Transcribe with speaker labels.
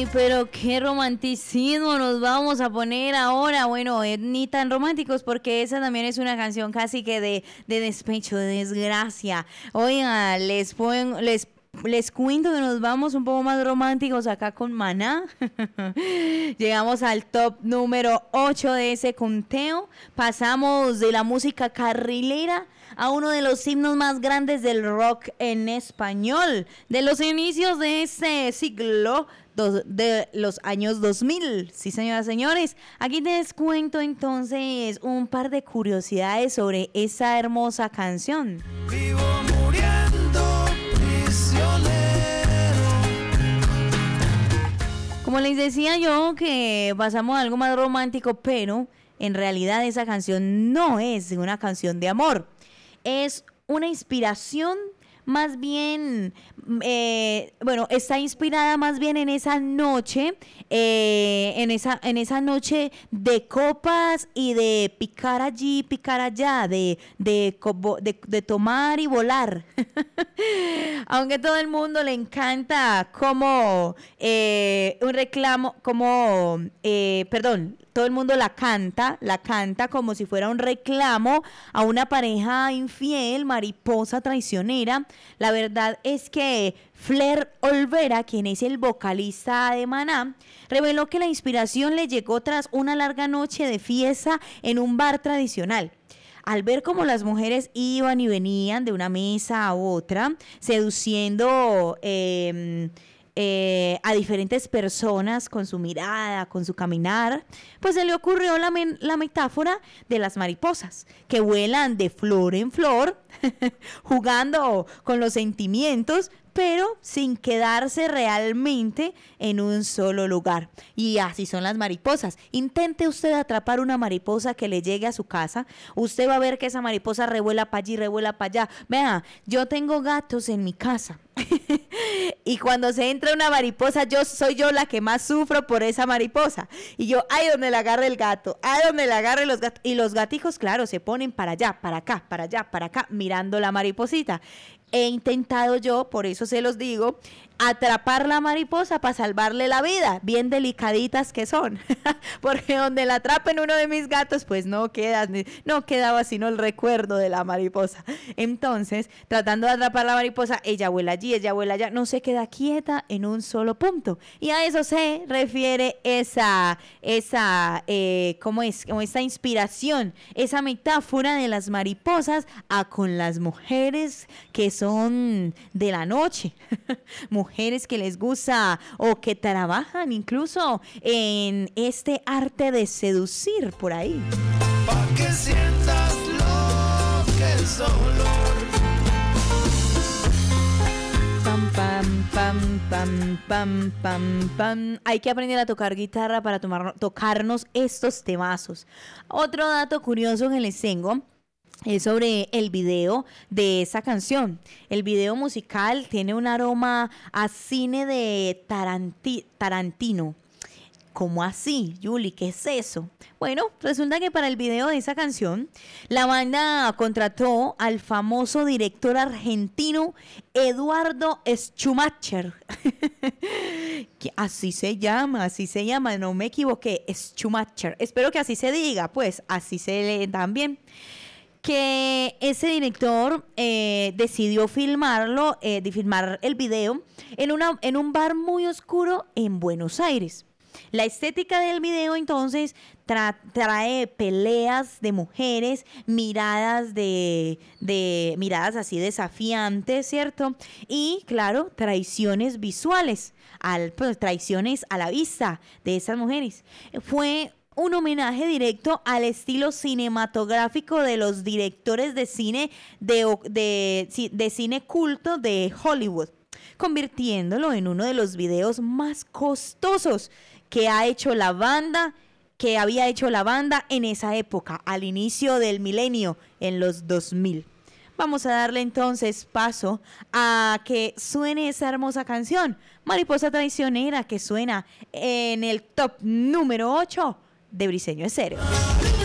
Speaker 1: Pero qué romanticismo nos vamos a poner ahora. Bueno, ni tan románticos porque esa también es una canción casi que de despecho, de desgracia. Oiga, les cuento que nos vamos un poco más románticos acá con Maná. Llegamos al top número 8 de ese conteo. Pasamos de la música carrilera a uno de los himnos más grandes del rock en español, de los inicios de ese siglo, de los años 2000. Sí, señoras y señores, aquí les cuento entonces un par de curiosidades sobre esa hermosa canción.
Speaker 2: Vivo muriendo prisionero.
Speaker 1: Como les decía yo, que pasamos a algo más romántico, pero en realidad esa canción no es una canción de amor. Es una inspiración más bien, está inspirada más bien en esa noche, en esa noche de copas y de picar allí, picar allá, de tomar y volar. Aunque a todo el mundo le encanta como un reclamo, todo el mundo la canta como si fuera un reclamo a una pareja infiel, mariposa traicionera. La verdad es que Fler Olvera, quien es el vocalista de Maná, reveló que la inspiración le llegó tras una larga noche de fiesta en un bar tradicional. Al ver cómo las mujeres iban y venían de una mesa a otra, seduciendo a diferentes personas con su mirada, con su caminar, pues se le ocurrió la metáfora de las mariposas que vuelan de flor en flor, jugando con los sentimientos, pero sin quedarse realmente en un solo lugar. Y así son las mariposas. Intente usted atrapar una mariposa que le llegue a su casa. Usted va a ver que esa mariposa revuela para allí, revuela para allá. Vea, yo tengo gatos en mi casa. Y cuando se entra una mariposa, soy yo la que más sufro por esa mariposa. Y yo, ay, donde le agarre el gato, ay, donde le agarre los gatos. Y los gatijos, claro, se ponen para allá, para acá, para allá, para acá, mirando la mariposita. He intentado yo, por eso se los digo, atrapar la mariposa para salvarle la vida, bien delicaditas que son. Porque donde la atrapen uno de mis gatos, pues no quedaba sino el recuerdo de la mariposa. Entonces, tratando de atrapar la mariposa, ella vuela allí, ella vuela allá, no se queda quieta en un solo punto. Y a eso se refiere esa inspiración, esa metáfora de las mariposas con las mujeres que son de la noche. Mujeres que les gusta o que trabajan incluso en este arte de seducir por ahí.
Speaker 2: Pa' que sientas lo que es dolor.
Speaker 1: Pam, pam, pam, pam, pam, pam, pam. Hay que aprender a tocar guitarra para tocarnos estos temazos. Otro dato curioso que les tengo es sobre el video de esa canción. El video musical tiene un aroma a cine de Tarantino. ¿Cómo así, Yuli? ¿Qué es eso? Bueno, resulta que para el video de esa canción, la banda contrató al famoso director argentino Eduardo Schumacher. Que así se llama, no me equivoqué, Schumacher. Espero que así se diga, pues así se lee también. Que ese director decidió filmar el video en un bar muy oscuro en Buenos Aires. La estética del video entonces trae peleas de mujeres, miradas miradas así desafiantes, ¿cierto? Y claro, traiciones visuales, traiciones a la vista de esas mujeres. Fue un homenaje directo al estilo cinematográfico de los directores de cine de cine culto de Hollywood, convirtiéndolo en uno de los videos más costosos que había hecho la banda en esa época, al inicio del milenio, en los 2000. Vamos a darle entonces paso a que suene esa hermosa canción, Mariposa Traicionera, que suena en el top número 8 de Briseño Estéreo.